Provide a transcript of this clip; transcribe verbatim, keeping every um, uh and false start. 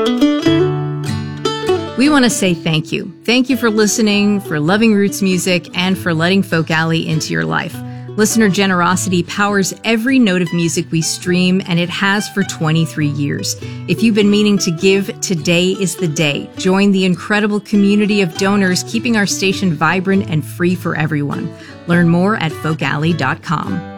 We want to say thank you. Thank you for listening, for loving roots music, and for letting Folk Alley into your life. Listener generosity powers every note of music we stream, and it has for twenty-three years. If you've been meaning to give, today is the day. Join the incredible community of donors keeping our station vibrant and free for everyone. Learn more at folk alley dot com.